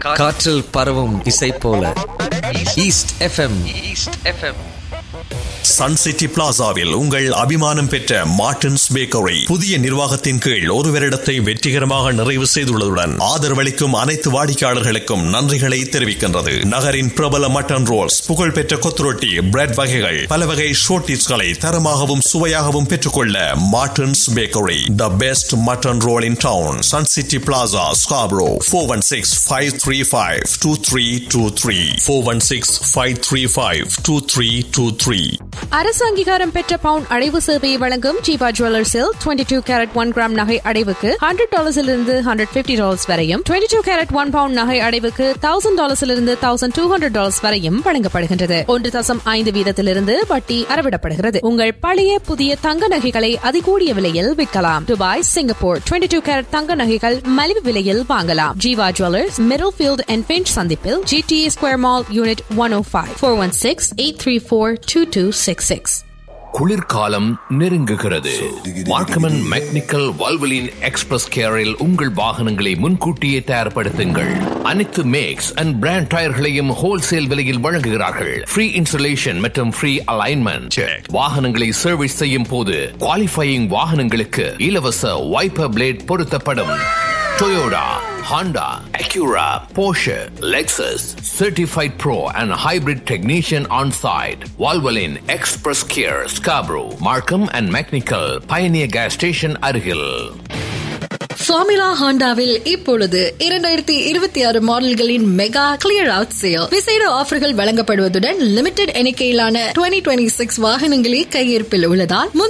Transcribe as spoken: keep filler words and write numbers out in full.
காற்றில் பரவும் இசை போல east FM. East FM. Sun city பிளாசாவில் உங்கள் அபிமானம் பெற்ற மார்டின்ஸ் பேக்கரி புதிய நிர்வாகத்தின் கீழ் ஒரு வருடத்தை வெற்றிகரமாக நிறைவு செய்துள்ளதுடன் ஆதரவளிக்கும் அனைத்து வாடிக்கையாளர்களுக்கும் நன்றிகளை தெரிவிக்கின்றது. நகரின் பிரபல மட்டன் ரோல்ஸ், புகழ்பெற்ற கொத்துரொட்டி, பிரெட் வகைகள், பல வகை ஷோர்டிஸ்களை தரமாகவும் சுவையாகவும் பெற்றுக்கொள்ள Martin's bakery, the best mutton role in down. Sun city plaza, Scarborough. Four one six five three five two three two three four one six five three five two three two three. அரசு அங்கீகாரம் பெற்ற பவுன் அடைவு சேவையை வழங்கும் Jeeva ஜுவல்லர்ஸில் twenty two carat one gram நகை அடைவுக்கு hundred டாலர்ஸிலிருந்து hundred fifty dollars வரையும், twenty two carat one bound நகை அடைவுக்கு thousand டாலர்ஸிலிருந்து thousand two hundred dollars வரையும் வழங்கப்படுகின்றது. ஒன்று தசம் ஐந்து வீதத்திலிருந்து வட்டி அறவிடப்படுகிறது. உங்கள் பழைய புதிய தங்க நகைகளை அதிகூடிய விலையில் விற்கலாம். Dubai, Singapore twenty two carat தங்க நகைகள் மலிவு விலையில் வாங்கலாம். Jeeva jewellers, middle field and pinch சந்திப்பில், GTA square mall, unit one ஓ five. Four one six eight three four two two six six. குளிர்காலம் நெருங்குகிறது. மார்க்கமன் மெக்னிக்கல் வால்வலின் எக்ஸ்பிரஸ் கேரில் உங்கள் வாகனங்களை முன்கூட்டியே தயார்படுத்துங்கள். அனைத்து மேக்ஸ் அண்ட் பிராண்ட் டயர்களையும் ஹோல்சேல் விலையில் வழங்குகிறார்கள். ஃப்ரீ இன்ஸ்டாலேஷன் மற்றும் ஃப்ரீ அலைன்மெண்ட். வாகனங்களை சர்வீஸ் செய்யும் போது குவாலிஃபையிங் வாகனங்களுக்கு இலவச வைப்பர் பிளேட் பொருத்தப்படும். Toyota, Honda, Acura, Porsche, Lexus, Certified Pro and Hybrid Technician on site. Valvoline Express Care, Scarborough, Markham and Mechanical, Pioneer Gas Station அருகில். ஃபார்முலா ஹாண்டாவில் இப்பொழுது இரண்டாயிரத்தி இருபத்தி ஆறு மாடல்களின் மெகா கிளியர் அவுட் சேல் விசேட ஆஃபர்கள் வழங்கப்படுவதுடன் லிமிடெட் எண்ணிக்கையிலான டுவெண்ட்டி டுவெண்ட்டி சிக்ஸ் வாகனங்களே கையிருப்பில் உள்ளதால்